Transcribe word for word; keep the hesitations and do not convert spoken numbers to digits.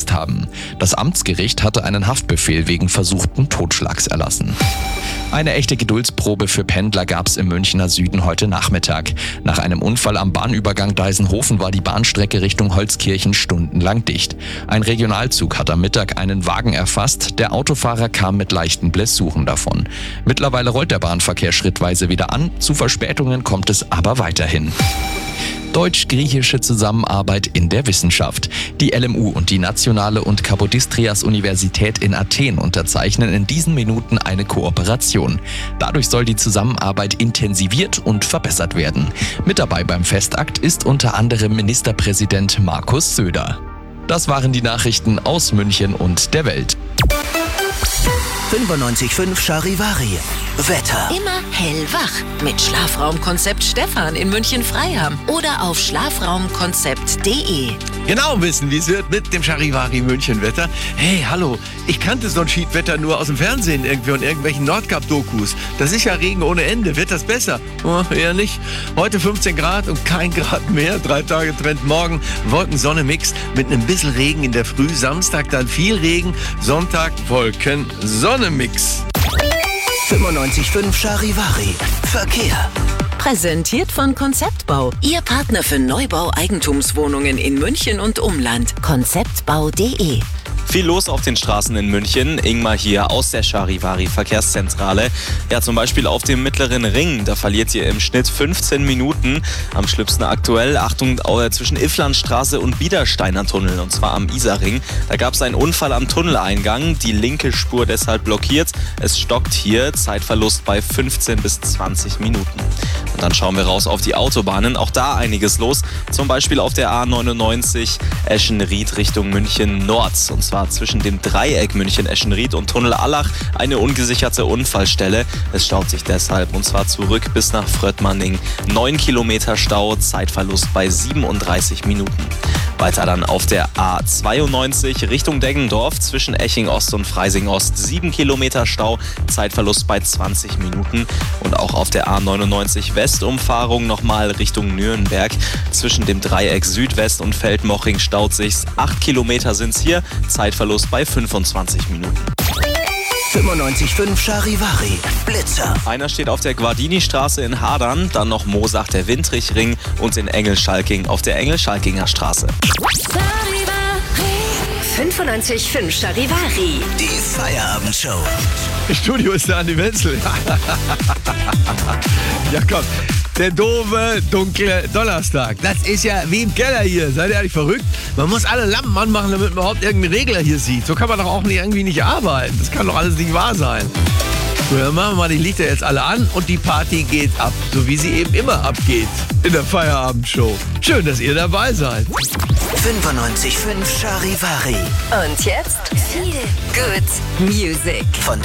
verletzt haben. Das Amtsgericht hatte einen Haftbefehl wegen versuchten Totschlags erlassen. Eine echte Geduldsprobe für Pendler gab es im Münchner Süden heute Nachmittag. Nach einem Unfall am Bahnübergang Deisenhofen war die Bahnstrecke Richtung Holzkirchen stundenlang dicht. Ein Regionalzug hat am Mittag einen Wagen erfasst. Der Autofahrer kam mit leichten Blessuren davon. Mittlerweile rollt der Bahnverkehr schrittweise wieder an. Zu Verspätungen kommt es aber weiterhin. Deutsch-griechische Zusammenarbeit in der Wissenschaft. Die L M U und die Nationale und Kapodistrias Universität in Athen unterzeichnen in diesen Minuten eine Kooperation. Dadurch soll die Zusammenarbeit intensiviert und verbessert werden. Mit dabei beim Festakt ist unter anderem Ministerpräsident Markus Söder. Das waren die Nachrichten aus München und der Welt. fünfundneunzig Komma fünf Charivari. Wetter. Immer hellwach mit Schlafraumkonzept Stefan in München-Freiham oder auf schlafraumkonzept punkt de. Genau wissen, wie es wird mit dem Charivari München-Wetter. Hey, hallo, ich kannte so ein Schiedwetter nur aus dem Fernsehen irgendwie und irgendwelchen Nordkap-Dokus. Das ist ja Regen ohne Ende. Wird das besser? Oh, eher nicht. Heute fünfzehn Grad und kein Grad mehr. Drei Tage Trend morgen. Wolken-Sonne-Mix mit einem bisschen Regen in der Früh. Samstag dann viel Regen. Sonntag Wolken-Sonne-Mix. fünfundneunzig Komma fünf Charivari. Verkehr. Präsentiert von Konzeptbau. Ihr Partner für Neubau Eigentumswohnungen in München und Umland. konzeptbau punkt de. Viel los auf den Straßen in München. Ingmar hier aus der Charivari Verkehrszentrale. Ja, zum Beispiel auf dem Mittleren Ring. Da verliert ihr im Schnitt fünfzehn Minuten. Am schlimmsten aktuell, Achtung, zwischen Ifflandstraße und Biedersteiner Tunnel. Und zwar am Isarring. Da gab es einen Unfall am Tunneleingang. Die linke Spur deshalb blockiert. Es stockt hier. Zeitverlust bei fünfzehn bis zwanzig Minuten. Und dann schauen wir raus auf die Autobahnen. Auch da einiges los. Zum Beispiel auf der A neunundneunzig Eschenried Richtung München Nord. Und zwar zwischen dem Dreieck München-Eschenried und Tunnel Allach eine ungesicherte Unfallstelle. Es staut sich deshalb und zwar zurück bis nach Fröttmanning. Neun Kilometer Stau, Zeitverlust bei siebenunddreißig Minuten. Weiter dann auf der A zweiundneunzig Richtung Deggendorf zwischen Eching Ost und Freising Ost. Sieben Kilometer Stau, Zeitverlust bei zwanzig Minuten. Und auch auf der A neunundneunzig Westumfahrung nochmal Richtung Nürnberg. Zwischen dem Dreieck Südwest und Feldmoching staut sich's. Acht Kilometer sind's hier, Zeitverlust bei fünfundzwanzig Minuten. fünfundneunzig Komma fünf Charivari. Blitzer. Einer steht auf der Guardini-Straße in Hadern, dann noch Moosach der Windrichring und in Engelschalking auf der Engelschalkinger Straße. fünfundneunzig Komma fünf Charivari. Die Feierabendshow. Im Studio ist der Andi Wenzel. Ja, komm. Der doofe, dunkle Donnerstag. Das ist ja wie im Keller hier. Seid ihr eigentlich verrückt? Man muss alle Lampen anmachen, damit man überhaupt irgendeinen Regler hier sieht. So kann man doch auch nicht, irgendwie nicht arbeiten. Das kann doch alles nicht wahr sein. So, dann machen wir mal die Lichter jetzt alle an und die Party geht ab. So wie sie eben immer abgeht in der Feierabendshow. Schön, dass ihr dabei seid. fünfundneunzig Komma fünf Charivari. Und jetzt viel Good Music. Von